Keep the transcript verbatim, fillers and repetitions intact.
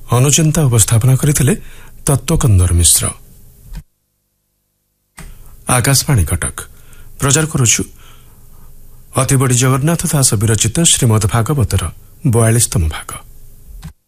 अनुचिंता उपस्थापना करथिले तत्वकंदर मिश्र। आकाशवाणी कटक प्रचार करुछु अतिबड़ी जगन्नाथ दास विरचित श्रीमद् भागवतर बयालीसतम भाग।